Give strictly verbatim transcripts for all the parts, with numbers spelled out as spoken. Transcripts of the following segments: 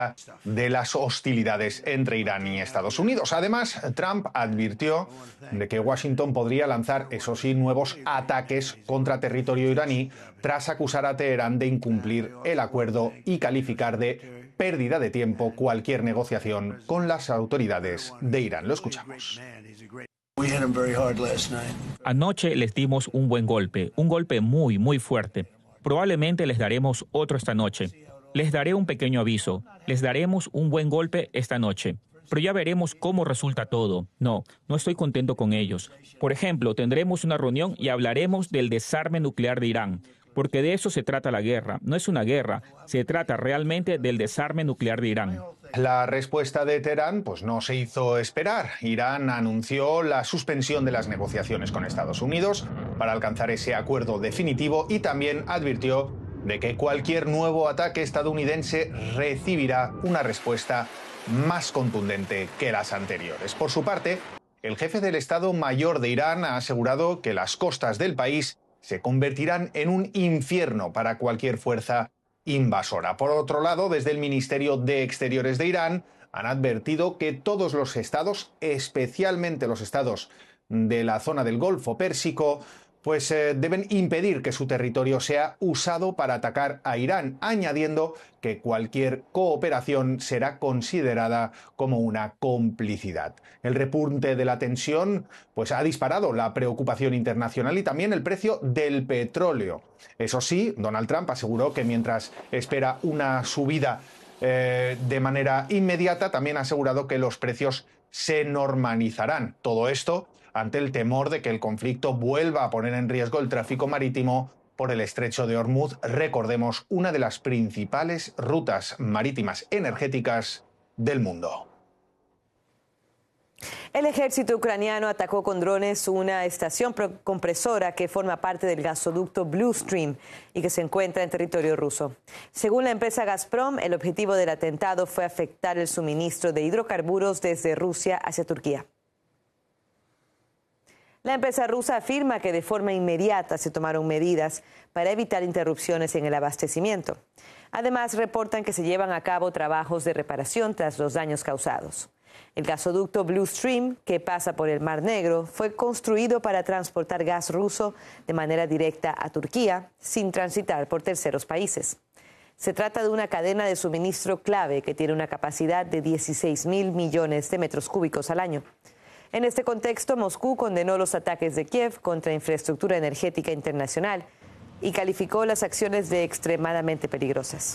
de las hostilidades entre Irán y Estados Unidos. Además, Trump advirtió de que Washington podría lanzar, eso sí, nuevos ataques contra territorio iraní tras acusar a Teherán de incumplir el acuerdo y calificar de pérdida de tiempo cualquier negociación con las autoridades de Irán. Lo escuchamos. Anoche les dimos un buen golpe, un golpe muy, muy fuerte. Probablemente les daremos otro esta noche. Les daré un pequeño aviso. Les daremos un buen golpe esta noche. Pero ya veremos cómo resulta todo. No, no estoy contento con ellos. Por ejemplo, tendremos una reunión y hablaremos del desarme nuclear de Irán. Porque de eso se trata la guerra. No es una guerra. Se trata realmente del desarme nuclear de Irán. La respuesta de Teherán pues no se hizo esperar. Irán anunció la suspensión de las negociaciones con Estados Unidos para alcanzar ese acuerdo definitivo y también advirtió de que cualquier nuevo ataque estadounidense recibirá una respuesta más contundente que las anteriores. Por su parte, el jefe del Estado Mayor de Irán ha asegurado que las costas del país se convertirán en un infierno para cualquier fuerza invasora. Por otro lado, desde el Ministerio de Exteriores de Irán han advertido que todos los estados, especialmente los estados de la zona del Golfo Pérsico, pues eh, deben impedir que su territorio sea usado para atacar a Irán, añadiendo que cualquier cooperación será considerada como una complicidad. El repunte de la tensión pues, ha disparado la preocupación internacional y también el precio del petróleo. Eso sí, Donald Trump aseguró que mientras espera una subida eh, de manera inmediata, también ha asegurado que los precios se normalizarán. Todo esto ante el temor de que el conflicto vuelva a poner en riesgo el tráfico marítimo por el estrecho de Hormuz, recordemos, una de las principales rutas marítimas energéticas del mundo. El ejército ucraniano atacó con drones una estación compresora que forma parte del gasoducto Blue Stream y que se encuentra en territorio ruso. Según la empresa Gazprom, el objetivo del atentado fue afectar el suministro de hidrocarburos desde Rusia hacia Turquía. La empresa rusa afirma que de forma inmediata se tomaron medidas para evitar interrupciones en el abastecimiento. Además, reportan que se llevan a cabo trabajos de reparación tras los daños causados. El gasoducto Blue Stream, que pasa por el Mar Negro, fue construido para transportar gas ruso de manera directa a Turquía, sin transitar por terceros países. Se trata de una cadena de suministro clave que tiene una capacidad de dieciséis mil millones de metros cúbicos al año. En este contexto, Moscú condenó los ataques de Kiev contra infraestructura energética internacional y calificó las acciones de extremadamente peligrosas.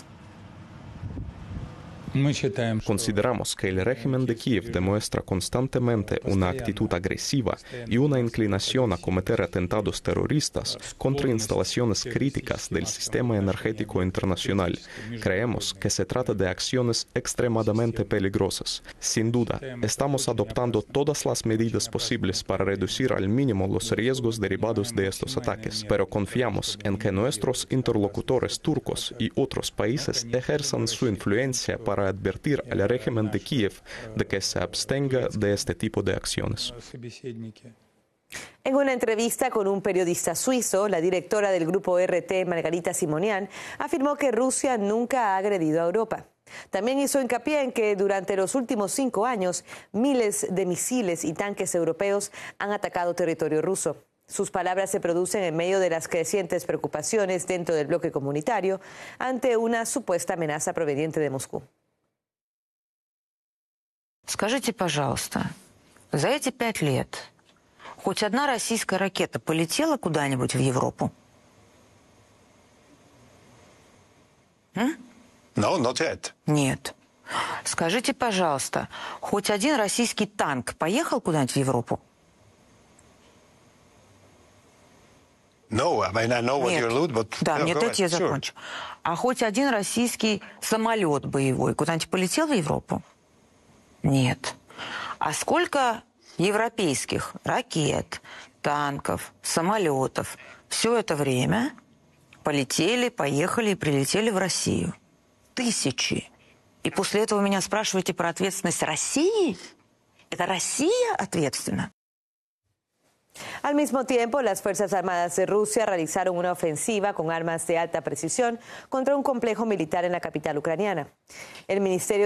Consideramos que el régimen de Kiev demuestra constantemente una actitud agresiva y una inclinación a cometer atentados terroristas contra instalaciones críticas del sistema energético internacional. Creemos que se trata de acciones extremadamente peligrosas. Sin duda, estamos adoptando todas las medidas posibles para reducir al mínimo los riesgos derivados de estos ataques, pero confiamos en que nuestros interlocutores turcos y otros países ejerzan su influencia para advertir al régimen de Kiev de que se abstenga de este tipo de acciones. En una entrevista con un periodista suizo, la directora del grupo R T, Margarita Simonian, afirmó que Rusia nunca ha agredido a Europa. También hizo hincapié en que durante los últimos cinco años, miles de misiles y tanques europeos han atacado territorio ruso. Sus palabras se producen en medio de las crecientes preocupaciones dentro del bloque comunitario ante una supuesta amenaza proveniente de Moscú. Скажите, пожалуйста, за эти пять лет хоть одна российская ракета полетела куда-нибудь в Европу? М? No, not yet. Нет. Скажите, пожалуйста, хоть один российский танк поехал куда-нибудь в Европу? No, I mean, I know what you allude, but... Да, no, мне дайте я закончу. Sure. А хоть один российский самолет боевой куда-нибудь полетел в Европу? Нет. А сколько европейских ракет, танков, самолетов все это время полетели, поехали и прилетели в Россию? Тысячи. И после этого меня спрашиваете про ответственность России? Это Россия ответственна? Al mismo tiempo, las Fuerzas Armadas de Rusia realizaron una ofensiva con armas de alta precisión contra un complejo militar en la capital ucraniana. El Ministerio